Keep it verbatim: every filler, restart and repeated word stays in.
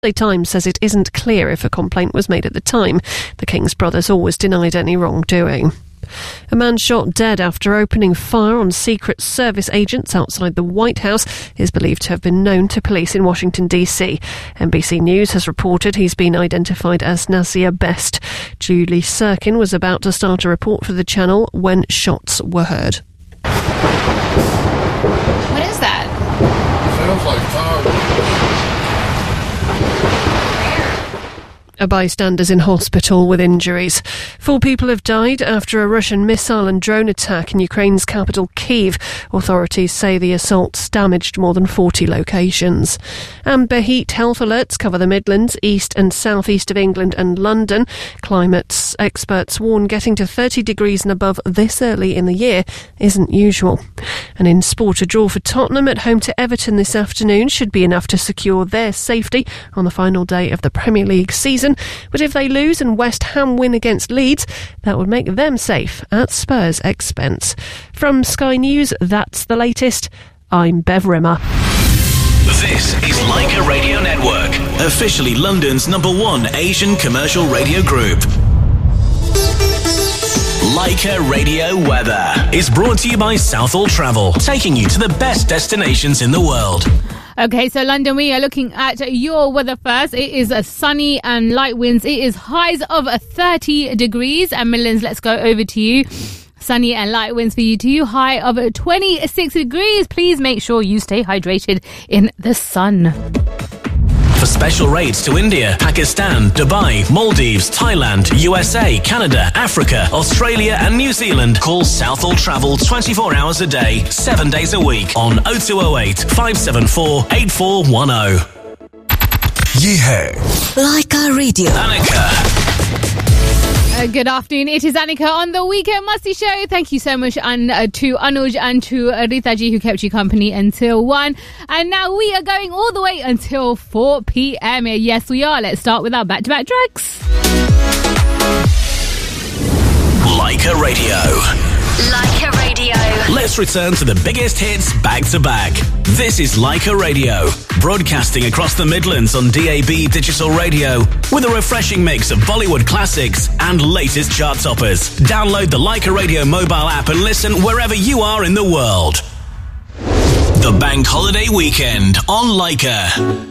The Times says it isn't clear if a complaint was made at the time. The King's brothers always denied any wrongdoing. A man shot dead after opening fire on Secret Service agents outside the White House is believed to have been known to police in Washington, D C. N B C News has reported he's been identified as Nasir Best. Julie Sirkin was about to start a report for the channel when shots were heard. What is that? Sounds like fire. A bystander's in hospital with injuries. Four people have died after a Russian missile and drone attack in Ukraine's capital, Kyiv. Authorities say the assaults damaged more than forty locations. Amber heat health alerts cover the Midlands, east and southeast of England and London. Climate experts warn getting to thirty degrees and above this early in the year isn't usual. And in sport, a draw for Tottenham at home to Everton this afternoon should be enough to secure their safety on the final day of the Premier League season. But if they lose and West Ham win against Leeds, that would make them safe at Spurs' expense. From Sky News, that's the latest. I'm Bev Rimmer. This is Leica Radio Network, officially London's number one Asian commercial radio group. Leica Radio Weather is brought to you by Southall Travel, taking you to the best destinations in the world. Okay, so London, we are looking at your weather first. It is a sunny and light winds. It is highs of thirty degrees. And Midlands, let's go over to you. Sunny and light winds for you too. High of twenty-six degrees. Please make sure you stay hydrated in the sun. For special rates to India, Pakistan, Dubai, Maldives, Thailand, U S A, Canada, Africa, Australia and New Zealand, call Southall Travel twenty-four hours a day, seven days a week on oh two oh eight, five seven four, eight four one oh. Yeah. Leica Radio. Annika. Uh, good afternoon. It is Annika on the Weekend Musty Show. Thank you so much and uh, to Anuj and to uh, Ritaji who kept you company until one. And now we are going all the way until four p.m. Yes, we are. Let's start with our back-to-back tracks. Leica Radio. Leica Radio. Let's return to the biggest hits back-to-back. This is Leica Radio, broadcasting across the Midlands on D A B digital radio with a refreshing mix of Bollywood classics and latest chart toppers. Download the Leica Radio mobile app and listen wherever you are in the world. The Bank Holiday Weekend on Leica.